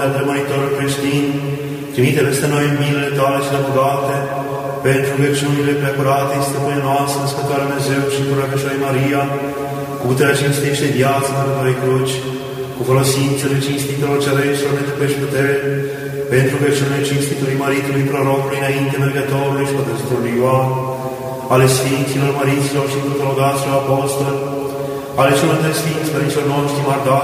Rămănitorul creștin, trimite peste noi în binele Tale și la bogate, pentru rugăciunile preacurate, Stăpâne noastră, Născătoarea Dumnezeu și cu Rugăciunea Maria, cu puterea cinstește viața Mântuitorului Cruci, cu folosințele cinstitelor cereștilor de pești putere, pentru rugăciunile cinstitului Maritului Prorocului înainte mergătorului și Pătăstorului Ioan, ale Sfinților, Măriților și Cutologaților Apostoli, ale celor de Sfinți Părinților noștri, Mardari,